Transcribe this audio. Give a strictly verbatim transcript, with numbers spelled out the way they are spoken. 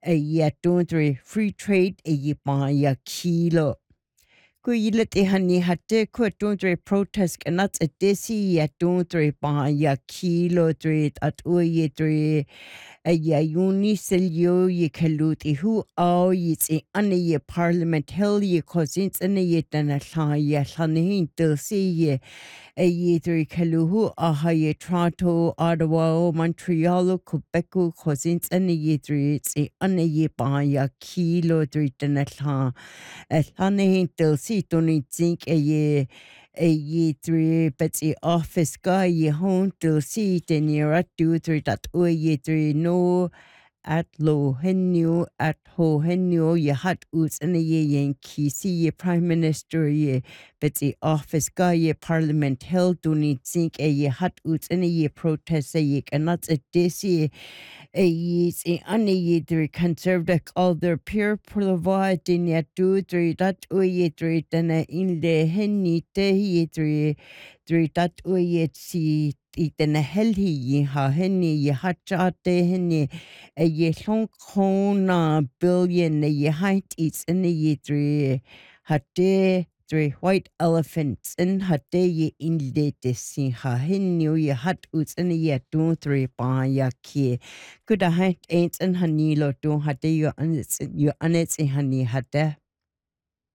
a ya don't free trade a ye pa ya kilo. Ko yile te hani hate ko don't protest and that's a desi ya don't pa ya kilo tre at o ye tre a ya uni selio ye kalut i hu au ye te ane ye parliament hell ye cosins ane ye dana la ya lanehin del si ye a ye tre kaluhu aha ye Toronto, Ottawa, Montreal, Quebec, cosins ane ye tre te ane ye pa ya kilo tre dana la Ethane del Sitoni Zink a ye a ye three Betsy office guy ye home del seat and year at two three that o ye three no at low henio at ho henio ye hat oots and a ye yankee see ye prime minister ye Betsy office guy ye parliament held do need zinc a ye hat oots and a ye protest a ye and that's a desi a ye a ane ye three conservative all their peer providing yet two three that o ye three then in the henny te ye three three that o ye see I den helhi ye ha henny ye hatcha te henny a ye long kona billion a ye height it's in the ye three hate three white elephants in hate ye in the desi ha henny ye hat uts in the ye two three pa ya ki good a height ain't in hanilo do hate you an it's you an it's in honey hate